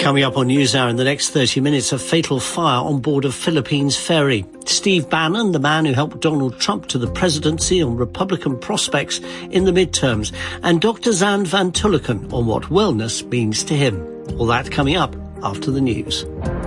Coming up on NewsHour in the next 30 minutes, a fatal fire on board a Philippines ferry. Steve Bannon, the man who helped Donald Trump to the presidency, on Republican prospects in the midterms. And Dr. Zand van Tulleken on what wellness means to him. All that coming up after the news.